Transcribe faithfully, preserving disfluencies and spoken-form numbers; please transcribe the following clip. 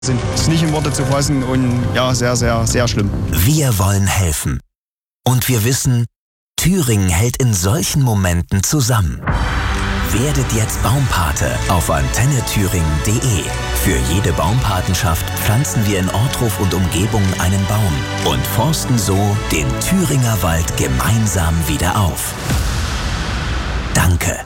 Sind nicht in Worte zu fassen und ja, sehr, sehr, sehr schlimm. Wir wollen helfen. Und wir wissen, Thüringen hält in solchen Momenten zusammen. Werdet jetzt Baumpate auf antenne thüringen punkt de. Für jede Baumpatenschaft pflanzen wir in Ortruf und Umgebung einen Baum und forsten so den Thüringer Wald gemeinsam wieder auf. Danke.